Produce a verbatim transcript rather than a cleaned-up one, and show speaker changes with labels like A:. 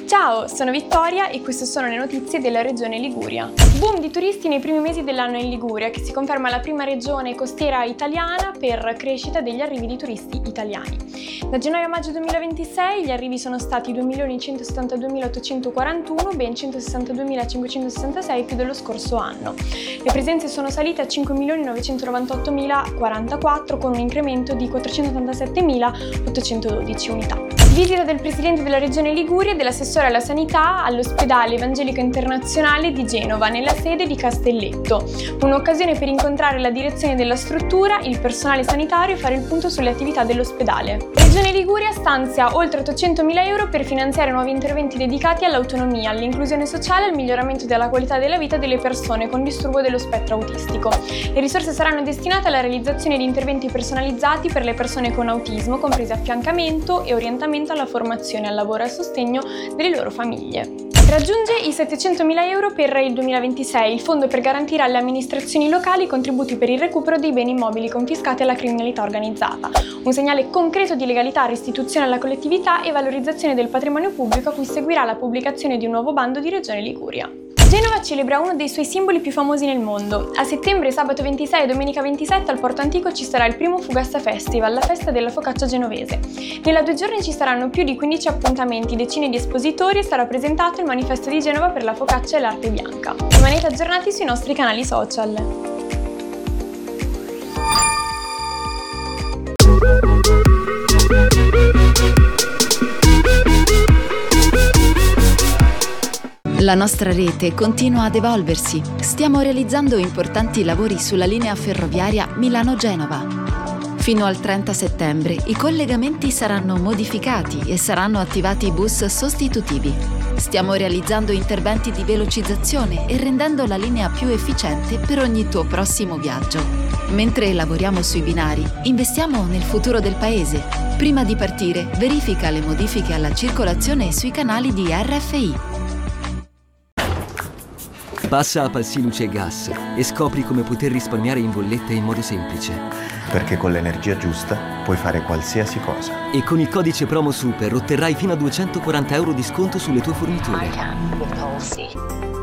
A: Ciao, sono Vittoria e queste sono le notizie della regione Liguria. Boom di turisti nei primi mesi dell'anno in Liguria, che si conferma la prima regione costiera italiana per crescita degli arrivi di turisti italiani. Da gennaio a maggio duemilaventisei gli arrivi sono stati due milioni centosettantaduemilaottocentoquarantuno, ben centosessantaduemilacinquecentosessantasei più dello scorso anno. Le presenze sono salite a cinque milioni novecentonovantaottomilaquarantaquattro con un incremento di quattrocentontantasettemilaottocentododici unità. Visita del Presidente della Regione Liguria e dell'assessore alla sanità all'ospedale evangelico internazionale di Genova, nella sede di Castelletto. Un'occasione per incontrare la direzione della struttura, il personale sanitario e fare il punto sulle attività dell'ospedale. Regione Liguria stanzia oltre ottocentomila euro per finanziare nuovi interventi dedicati all'autonomia, all'inclusione sociale e al miglioramento della qualità della vita delle persone con disturbo dello spettro autistico. Le risorse saranno destinate alla realizzazione di interventi personalizzati per le persone con autismo, compresi affiancamento e orientamento alla formazione, al lavoro e al sostegno delle loro famiglie. Raggiunge i settecentomila euro per il duemilaventisei il fondo per garantire alle amministrazioni locali contributi per il recupero dei beni immobili confiscati alla criminalità organizzata. Un segnale concreto di legalità, restituzione alla collettività e valorizzazione del patrimonio pubblico, a cui seguirà la pubblicazione di un nuovo bando di Regione Liguria. Genova celebra uno dei suoi simboli più famosi nel mondo. A settembre, sabato ventisei e domenica ventisette al Porto Antico ci sarà il primo Fugassa Festival, la festa della focaccia genovese. Nella due giorni ci saranno più di quindici appuntamenti, decine di espositori e sarà presentato il manifesto di Genova per la focaccia e l'arte bianca. Rimanete aggiornati sui nostri canali social.
B: La nostra rete continua ad evolversi. Stiamo realizzando importanti lavori sulla linea ferroviaria Milano-Genova. Fino al trenta settembre i collegamenti saranno modificati e saranno attivati bus sostitutivi. Stiamo realizzando interventi di velocizzazione e rendendo la linea più efficiente per ogni tuo prossimo viaggio. Mentre lavoriamo sui binari, investiamo nel futuro del paese. Prima di partire, verifica le modifiche alla circolazione sui canali di R F I.
C: Passa a Palsi Luce e Gas e scopri come poter risparmiare in bolletta in modo semplice.
D: Perché con l'energia giusta puoi fare qualsiasi cosa.
C: E con il codice promo SUPER otterrai fino a duecentoquaranta euro di sconto sulle tue forniture.